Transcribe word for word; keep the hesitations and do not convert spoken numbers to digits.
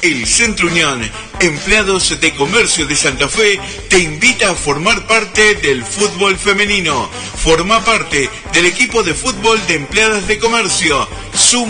El Centro Unión, Empleados de Comercio de Santa Fe, te invita a formar parte del fútbol femenino. Forma parte del equipo de fútbol de Empleadas de Comercio. Suma